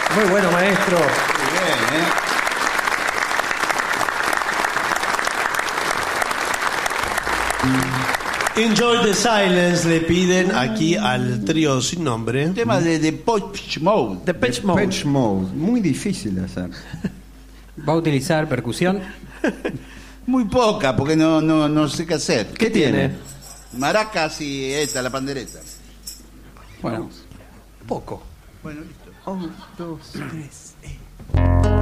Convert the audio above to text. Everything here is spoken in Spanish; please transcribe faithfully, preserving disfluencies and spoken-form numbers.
Muy bueno, maestro. Muy bien, ¿eh? Enjoy the Silence le piden aquí al trío sin nombre. Un tema de Depeche Mode. Depeche Mode. Depeche Mode. Muy difícil de hacer. ¿Va a utilizar percusión? Muy poca, porque no, no, no sé qué hacer. ¿Qué tiene? Maracas y esta, la pandereta. Bueno, Poco. Bueno, listo. Un, dos, tres.